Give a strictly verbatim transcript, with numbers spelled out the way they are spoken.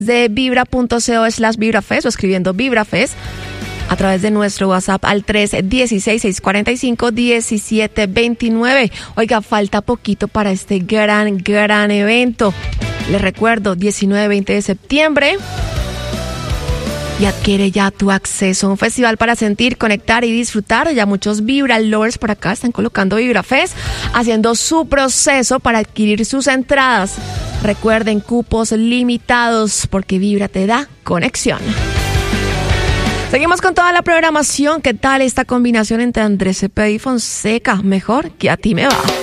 de vibra.co slash vibrafest o escribiendo vibrafest a través de nuestro WhatsApp al tres uno seis, seis cuatro cinco, uno siete dos nueve. Oiga, falta poquito para este gran, gran evento. Les recuerdo, diecinueve y veinte de septiembre. Y adquiere ya tu acceso a un festival para sentir, conectar y disfrutar. Ya muchos Vibra Lovers por acá están colocando VibraFest, haciendo su proceso para adquirir sus entradas. Recuerden, cupos limitados, porque Vibra te da conexión. Seguimos con toda la programación. ¿Qué tal esta combinación entre Andrés Cepeda y Fonseca? Mejor que a ti me va.